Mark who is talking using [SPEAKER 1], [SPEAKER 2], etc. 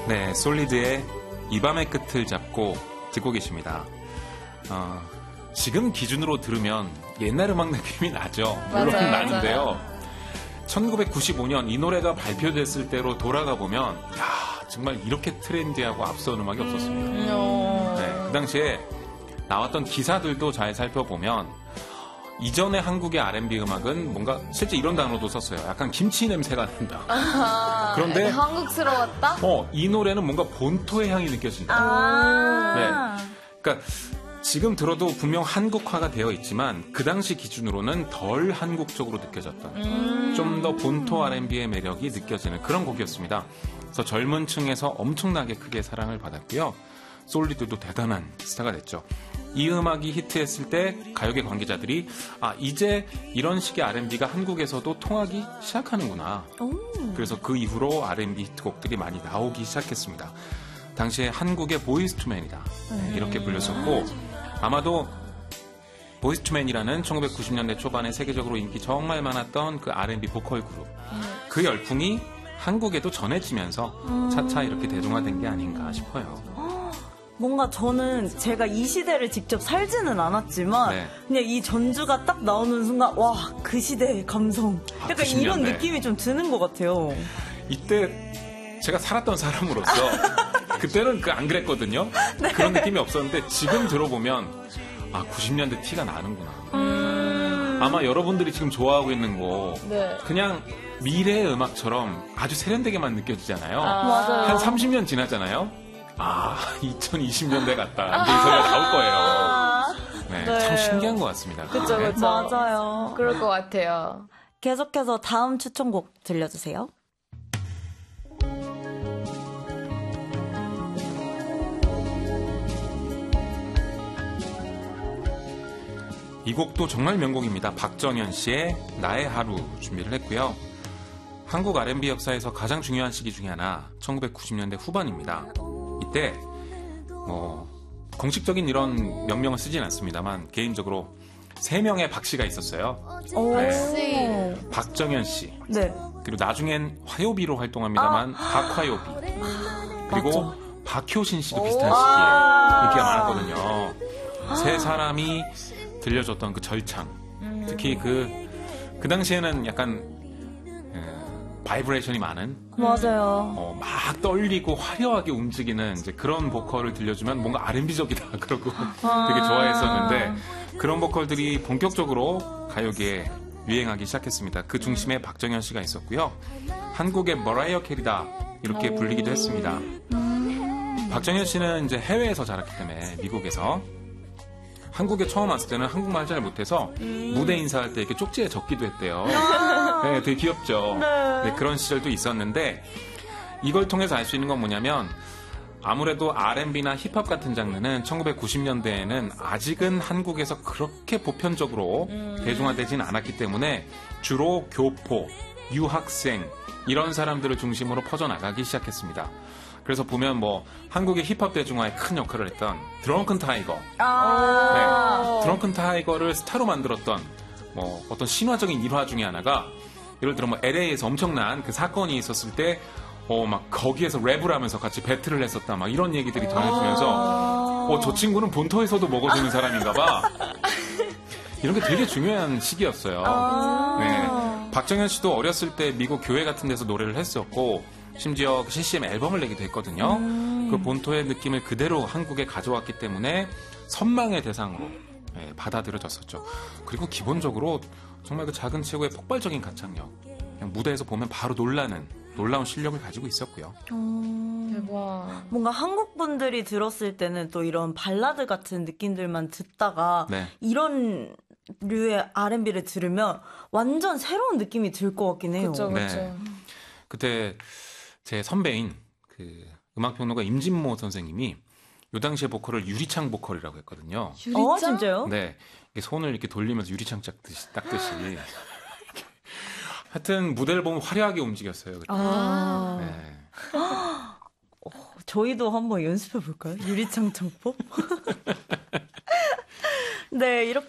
[SPEAKER 1] 네, 솔리드의 이 밤의 끝을 잡고 듣고 계십니다. 지금 기준으로 들으면 옛날 음악 느낌이 나죠. 물론
[SPEAKER 2] 맞아요,
[SPEAKER 1] 나는데요.
[SPEAKER 2] 맞아요.
[SPEAKER 1] 1995년 이 노래가 발표됐을 때로 돌아가 보면 정말 이렇게 트렌디하고 앞서는 음악이 없었습니다. 네, 그 당시에 나왔던 기사들도 잘 살펴보면 이전의 한국의 R&B 음악은 뭔가 실제 이런 단어도 썼어요. 약간 김치 냄새가 난다. 그런데
[SPEAKER 2] 한국스러웠다?
[SPEAKER 1] 이 노래는 뭔가 본토의 향이 느껴진다. 네, 그러니까 지금 들어도 분명 한국화가 되어 있지만 그 당시 기준으로는 덜 한국적으로 느껴졌던 좀 더 본토 R&B의 매력이 느껴지는 그런 곡이었습니다. 그래서 젊은 층에서 엄청나게 크게 사랑을 받았고요. 솔리드도 대단한 스타가 됐죠. 이 음악이 히트했을 때 가요계 관계자들이 이제 이런 식의 R&B가 한국에서도 통하기 시작하는구나. 그래서 그 이후로 R&B 히트곡들이 많이 나오기 시작했습니다. 당시에 한국의 보이스투맨이다 이렇게 불렸었고 아마도 보이스투맨이라는 1990년대 초반에 세계적으로 인기 정말 많았던 그 R&B 보컬 그룹 그 열풍이 한국에도 전해지면서 차차 이렇게 대중화된 게 아닌가 싶어요.
[SPEAKER 3] 뭔가 저는 제가 이 시대를 직접 살지는 않았지만 그냥 이 전주가 딱 나오는 순간 와, 그 시대의 감성 약간
[SPEAKER 1] 90년대.
[SPEAKER 3] 이런 느낌이 좀 드는 것 같아요.
[SPEAKER 1] 이때 제가 살았던 사람으로서 그때는 안 그랬거든요. 그런 느낌이 없었는데 지금 들어보면 90년대 티가 나는구나. 아마 여러분들이 지금 좋아하고 있는 거 그냥 미래의 음악처럼 아주 세련되게만 느껴지잖아요.
[SPEAKER 3] 맞아요.
[SPEAKER 1] 한 30년 지나잖아요. 2020년대 같다. 이제 이 소리가 나올 거예요. 네, 참 신기한 것 같습니다.
[SPEAKER 2] 그쵸,
[SPEAKER 1] 네.
[SPEAKER 2] 그쵸.
[SPEAKER 3] 맞아요.
[SPEAKER 2] 그럴 것 같아요.
[SPEAKER 3] 계속해서 다음 추천곡 들려주세요.
[SPEAKER 1] 이 곡도 정말 명곡입니다. 박정현 씨의 나의 하루 준비를 했고요. 한국 R&B 역사에서 가장 중요한 시기 중에 하나 1990년대 후반입니다. 이때 공식적인 이런 명명을 쓰진 않습니다만 개인적으로 3명의 박 씨가 있었어요. 네. 박정현 씨.
[SPEAKER 3] 네.
[SPEAKER 1] 그리고 나중엔 화요비로 활동합니다만 박화요비. 그리고 박효신 씨도 비슷한 시기에 인기가 많았거든요. 세 사람이 들려줬던 그 절창. 특히 그 당시에는 약간 바이브레이션이 많은
[SPEAKER 3] 맞아요.
[SPEAKER 1] 막 떨리고 화려하게 움직이는 이제 그런 보컬을 들려주면 뭔가 R&B적이다 그러고 되게 좋아했었는데 그런 보컬들이 본격적으로 가요계에 유행하기 시작했습니다. 그 중심에 박정현 씨가 있었고요. 한국의 머라이어 캐리다 이렇게 불리기도 했습니다. 박정현 씨는 이제 해외에서 자랐기 때문에 미국에서 한국에 처음 왔을 때는 한국말 잘 못해서 무대 인사할 때 이렇게 쪽지에 적기도 했대요. 네, 되게 귀엽죠. 네, 그런 시절도 있었는데 이걸 통해서 알 수 있는 건 뭐냐면 아무래도 R&B나 힙합 같은 장르는 1990년대에는 아직은 한국에서 그렇게 보편적으로 대중화되진 않았기 때문에 주로 교포, 유학생 이런 사람들을 중심으로 퍼져나가기 시작했습니다. 그래서 보면 한국의 힙합 대중화에 큰 역할을 했던 드렁큰 타이거. 네, 드렁큰 타이거를 스타로 만들었던 어떤 신화적인 일화 중에 하나가 예를 들어 LA에서 엄청난 그 사건이 있었을 때 막 거기에서 랩을 하면서 같이 배틀을 했었다 막 이런 얘기들이 전해지면서 저 친구는 본토에서도 먹어주는 사람인가 봐. 이런 게 되게 중요한 시기였어요. 네, 박정현 씨도 어렸을 때 미국 교회 같은 데서 노래를 했었고 심지어 CCM 앨범을 내기도 했거든요. 그 본토의 느낌을 그대로 한국에 가져왔기 때문에 선망의 대상으로 받아들여졌었죠. 그리고 기본적으로 정말 그 작은 체구의 폭발적인 가창력, 그냥 무대에서 보면 바로 놀라운 실력을 가지고 있었고요.
[SPEAKER 2] 대박.
[SPEAKER 3] 뭔가 한국 분들이 들었을 때는 또 이런 발라드 같은 느낌들만 듣다가 이런 류의 R&B를 들으면 완전 새로운 느낌이 들 것 같긴 해요.
[SPEAKER 2] 그쵸.
[SPEAKER 1] 네. 그때 제 선배인 그 음악평론가 임진모 선생님이 요 당시에 보컬을 유리창 보컬이라고 했거든요.
[SPEAKER 2] 유리창?
[SPEAKER 3] 진짜요?
[SPEAKER 1] 네. 손을 이렇게 돌리면서 유리창 닦듯이. 하여튼 무대를 보면 화려하게 움직였어요. 그때. 네.
[SPEAKER 3] 저희도 한번 연습해 볼까요? 유리창 창법? 네, 이렇게